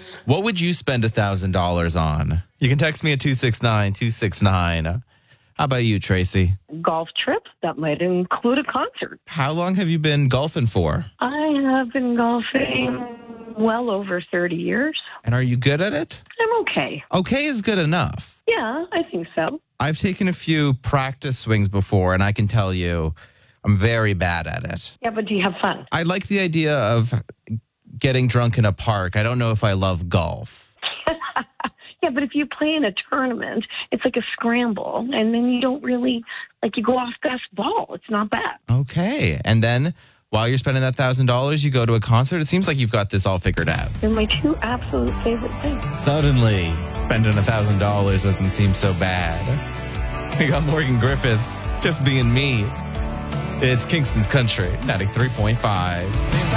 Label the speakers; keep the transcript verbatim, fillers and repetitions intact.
Speaker 1: Yes.
Speaker 2: What would you spend one thousand dollars on? You can text me at two six nine two six nine. How about you, Tracy?
Speaker 3: Golf trip that might include a concert.
Speaker 2: How long have you been golfing for?
Speaker 3: I have been golfing well over thirty years.
Speaker 2: And are you good at it?
Speaker 3: I'm okay.
Speaker 2: Okay is good enough.
Speaker 3: Yeah, I think so.
Speaker 2: I've taken a few practice swings before, and I can tell you I'm very bad at it.
Speaker 3: Yeah, but do you have fun?
Speaker 2: I like the idea of getting drunk in a park. I don't know if I love golf.
Speaker 3: Yeah, but if you play in a tournament, it's like a scramble, and then you don't really, like, you go off best ball. It's not bad.
Speaker 2: Okay. And then while you're spending that one thousand dollars, you go to a concert. It seems like you've got this all figured out.
Speaker 3: They're my two absolute favorite things.
Speaker 2: Suddenly, spending one thousand dollars doesn't seem so bad. We got Morgan Griffiths just being me. It's Kingston's Country, ninety-three point five.